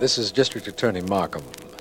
This is District Attorney Markham.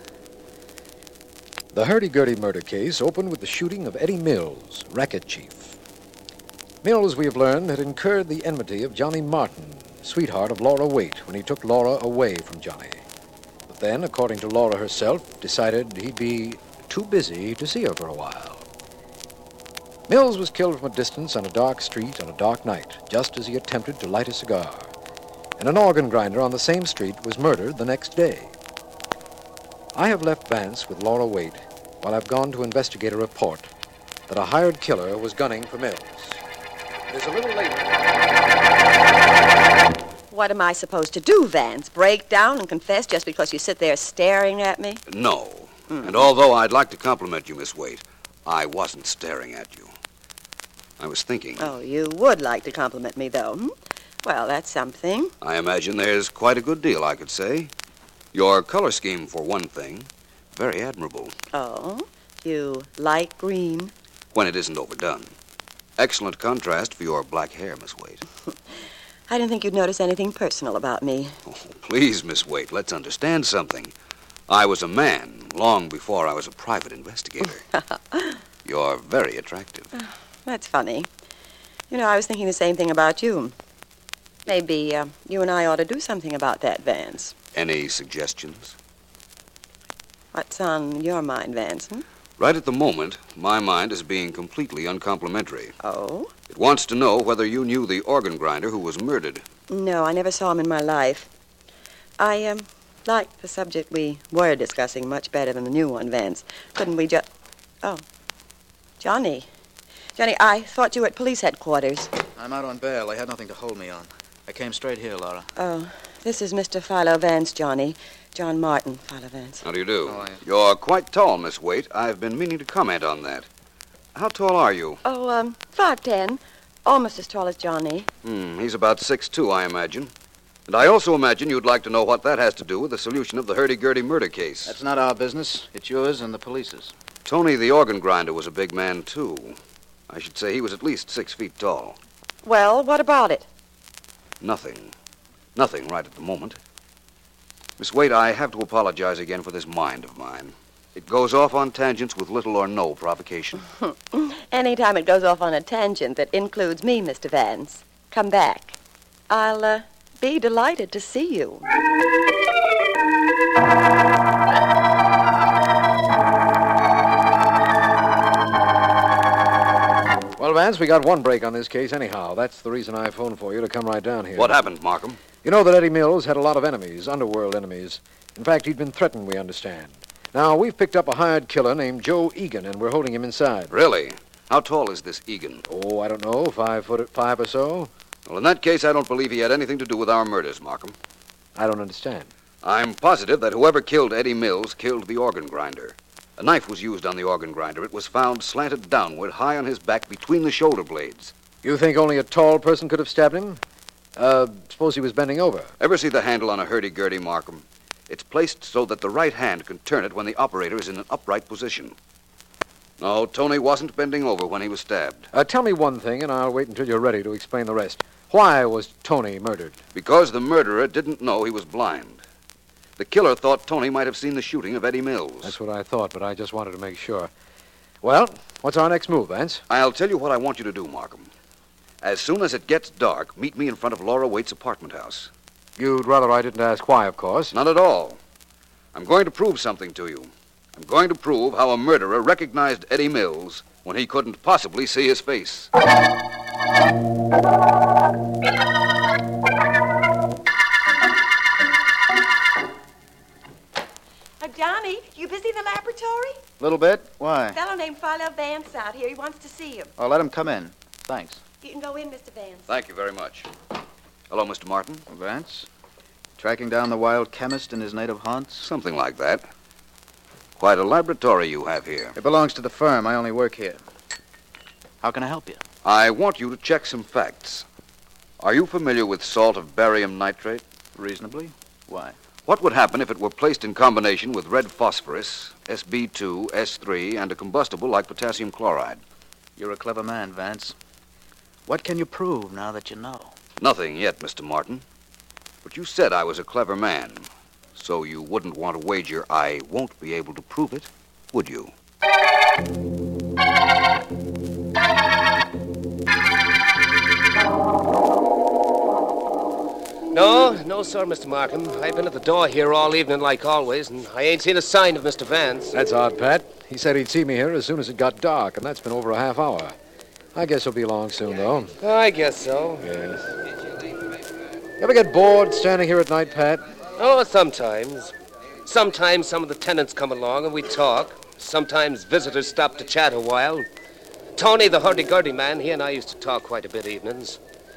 The hurdy-gurdy murder case opened with the shooting of Eddie Mills, racket chief. Mills, we have learned, had incurred the enmity of Johnny Martin, sweetheart of Laura Waite, when he took Laura away from Johnny. But then, according to Laura herself, decided he'd be too busy to see her for a while. Mills was killed from a distance on a dark street on a dark night, just as he attempted to light a cigar. And an organ grinder on the same street was murdered the next day. I have left Vance with Laura Waite while I've gone to investigate a report that a hired killer was gunning for Mills. It is a little later. What am I supposed to do, Vance? Break down and confess just because you sit there staring at me? No. And although I'd like to compliment you, Miss Waite, I wasn't staring at you. I was thinking. Oh, you would like to compliment me, though, hmm? Well, that's something. I imagine there's quite a good deal I could say. Your color scheme, for one thing, very admirable. Oh, you like green? When it isn't overdone. Excellent contrast for your black hair, Miss Waite. I didn't think you'd notice anything personal about me. Oh, please, Miss Waite, let's understand something. I was a man long before I was a private investigator. You're very attractive. That's funny. You know, I was thinking the same thing about you. Maybe you and I ought to do something about that, Vance. Any suggestions? What's on your mind, Vance? Right at the moment, my mind is being completely uncomplimentary. Oh? It wants to know whether you knew the organ grinder who was murdered. No, I never saw him in my life. I liked the subject we were discussing much better than the new one, Vance. Couldn't we just... Oh. Johnny. Johnny, I thought you were at police headquarters. I'm out on bail. They had nothing to hold me on. I came straight here, Laura. Oh, this is Mr. Philo Vance, Johnny. John Martin, Philo Vance. How do you do? How are you? You're quite tall, Miss Waite. I've been meaning to comment on that. How tall are you? Oh, 5'10". Almost as tall as Johnny. He's about 6'2", I imagine. And I also imagine you'd like to know what that has to do with the solution of the hurdy-gurdy murder case. That's not our business. It's yours and the police's. Tony, the organ grinder, was a big man, too. I should say he was at least 6 feet tall. Well, what about it? Nothing. Nothing right at the moment. Miss Waite, I have to apologize again for this mind of mine. It goes off on tangents with little or no provocation. Anytime it goes off on a tangent that includes me, Mr. Vance, come back. I'll be delighted to see you. Well, Vance, we got one break on this case anyhow. That's the reason I phoned for you to come right down here. What happened, Markham? You know that Eddie Mills had a lot of enemies, underworld enemies. In fact, he'd been threatened, we understand. Now, we've picked up a hired killer named Joe Egan, and we're holding him inside. Really? How tall is this Egan? Oh, I don't know, 5'5" or so. Well, in that case, I don't believe he had anything to do with our murders, Markham. I don't understand. I'm positive that whoever killed Eddie Mills killed the organ grinder. A knife was used on the organ grinder. It was found slanted downward, high on his back, between the shoulder blades. You think only a tall person could have stabbed him? Suppose he was bending over. Ever see the handle on a hurdy-gurdy, Markham? It's placed so that the right hand can turn it when the operator is in an upright position. No, Tony wasn't bending over when he was stabbed. Tell me one thing, and I'll wait until you're ready to explain the rest. Why was Tony murdered? Because the murderer didn't know he was blind. The killer thought Tony might have seen the shooting of Eddie Mills. That's what I thought, but I just wanted to make sure. Well, what's our next move, Vance? I'll tell you what I want you to do, Markham. As soon as it gets dark, meet me in front of Laura Waite's apartment house. You'd rather I didn't ask why, of course. Not at all. I'm going to prove something to you. I'm going to prove how a murderer recognized Eddie Mills when he couldn't possibly see his face. Johnny, you busy in the laboratory? Little bit. Why? A fellow named Philo Vance out here. He wants to see you. Oh, let him come in. Thanks. You can go in, Mr. Vance. Thank you very much. Hello, Mr. Martin. Vance? Tracking down the wild chemist in his native haunts? Something like that. Quite a laboratory you have here. It belongs to the firm. I only work here. How can I help you? I want you to check some facts. Are you familiar with salt of barium nitrate? Reasonably. Why? What would happen if it were placed in combination with red phosphorus, Sb2, S3, and a combustible like potassium chloride? You're a clever man, Vance. What can you prove now that you know? Nothing yet, Mr. Martin. But you said I was a clever man. So you wouldn't want to wager I won't be able to prove it, would you? No, sir, Mr. Markham. I've been at the door here all evening like always, and I ain't seen a sign of Mr. Vance. That's odd, Pat. He said he'd see me here as soon as it got dark, and that's been over a half hour. I guess he'll be along soon, though. I guess so. Yes. You ever get bored standing here at night, Pat? Oh, sometimes. Sometimes some of the tenants come along and we talk. Sometimes visitors stop to chat a while. Tony, the hurdy-gurdy man, he and I used to talk quite a bit evenings.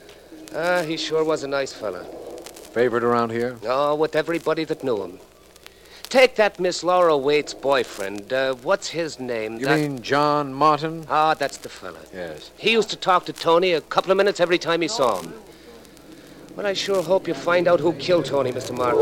He sure was a nice fella. Favorite around here? Oh, with everybody that knew him. Take that Miss Laura Waite's boyfriend. What's his name? You mean John Martin? Ah, that's the fella. Yes. He used to talk to Tony a couple of minutes every time he saw him. But I sure hope you find out who killed Tony, Mr. Martin.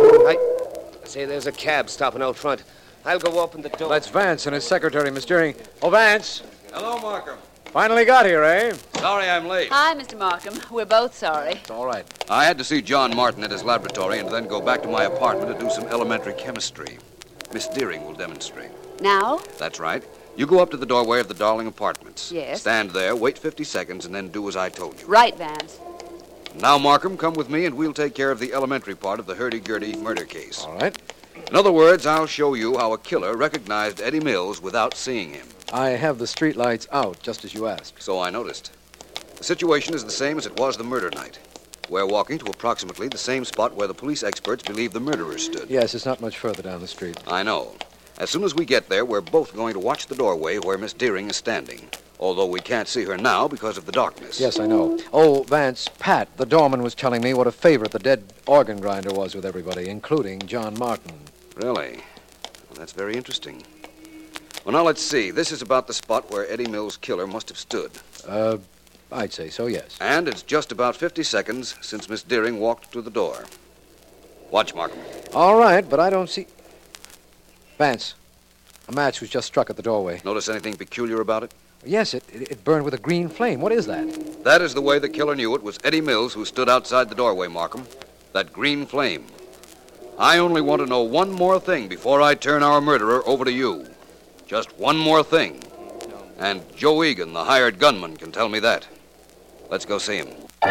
I say there's a cab stopping out front. I'll go open the door. That's Vance and his secretary, Miss Deering. Oh, Vance. Hello, Markham. Finally got here, eh? Sorry I'm late. Hi, Mr. Markham. We're both sorry. It's all right. I had to see John Martin at his laboratory and then go back to my apartment to do some elementary chemistry. Miss Deering will demonstrate. Now? That's right. You go up to the doorway of the Darling Apartments. Yes. Stand there, wait 50 seconds, and then do as I told you. Right, Vance. Now, Markham, come with me and we'll take care of the elementary part of the hurdy-gurdy murder case. All right. In other words, I'll show you how a killer recognized Eddie Mills without seeing him. I have the street lights out, just as you asked. So I noticed. The situation is the same as it was the murder night. We're walking to approximately the same spot where the police experts believe the murderer stood. Yes, it's not much further down the street. I know. As soon as we get there, we're both going to watch the doorway where Miss Deering is standing. Although we can't see her now because of the darkness. Yes, I know. Oh, Vance, Pat, the doorman was telling me what a favorite the dead organ grinder was with everybody, including John Martin. Really? Well, that's very interesting. Well, now let's see. This is about the spot where Eddie Mills' killer must have stood. I'd say so, yes. And it's just about 50 seconds since Miss Deering walked to the door. Watch, Markham. All right, but I don't see... Vance, a match was just struck at the doorway. Notice anything peculiar about it? Yes, it burned with a green flame. What is that? That is the way the killer knew it was Eddie Mills who stood outside the doorway, Markham. That green flame. I only want to know one more thing before I turn our murderer over to you. Just one more thing. And Joe Egan, the hired gunman, can tell me that. Let's go see him.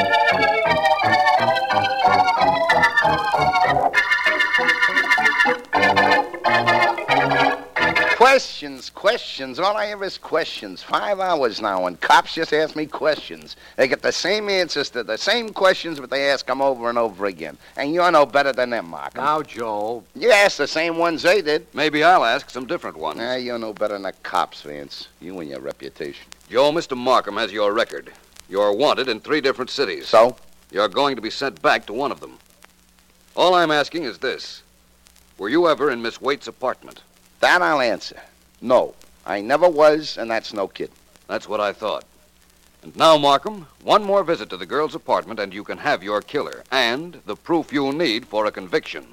Questions. All I hear is questions. 5 hours now, and cops just ask me questions. They get the same answers to the same questions, but they ask them over and over again. And you're no better than them, Markham. Now, Joe. You asked the same ones they did. Maybe I'll ask some different ones. You're no better than the cops, Vance. You and your reputation. Joe, Mr. Markham has your record. You're wanted in 3 different cities. So? You're going to be sent back to one of them. All I'm asking is this. Were you ever in Miss Waite's apartment? That I'll answer. No. I never was, and that's no kidding. That's what I thought. And now, Markham, one more visit to the girl's apartment and you can have your killer and the proof you'll need for a conviction.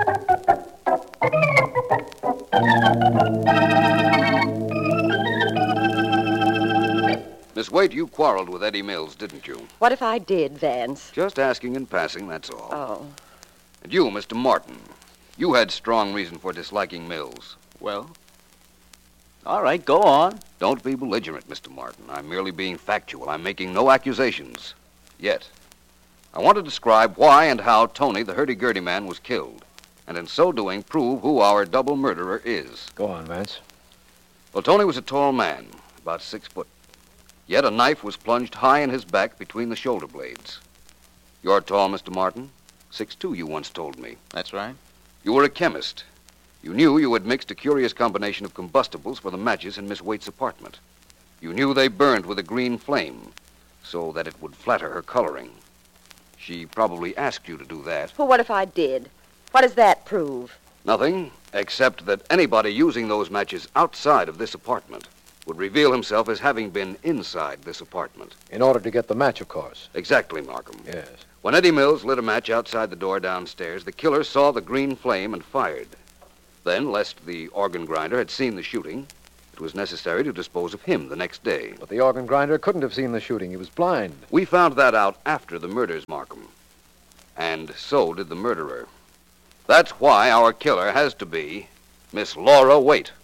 Miss Waite, you quarreled with Eddie Mills, didn't you? What if I did, Vance? Just asking in passing, that's all. Oh. And you, Mr. Martin, you had strong reason for disliking Mills. Well, all right, go on. Don't be belligerent, Mr. Martin. I'm merely being factual. I'm making no accusations. Yet. I want to describe why and how Tony, the hurdy-gurdy man, was killed. And in so doing, prove who our double murderer is. Go on, Vance. Well, Tony was a tall man, about 6 foot. Yet a knife was plunged high in his back between the shoulder blades. You're tall, Mr. Martin. 6'2", you once told me. That's right. You were a chemist. You knew you had mixed a curious combination of combustibles for the matches in Miss Waite's apartment. You knew they burned with a green flame so that it would flatter her coloring. She probably asked you to do that. Well, what if I did? What does that prove? Nothing, except that anybody using those matches outside of this apartment would reveal himself as having been inside this apartment. In order to get the match, of course. Exactly, Markham. Yes. When Eddie Mills lit a match outside the door downstairs, the killer saw the green flame and fired. Then, lest the organ grinder had seen the shooting, it was necessary to dispose of him the next day. But the organ grinder couldn't have seen the shooting. He was blind. We found that out after the murders, Markham. And so did the murderer. That's why our killer has to be Miss Laura Waite.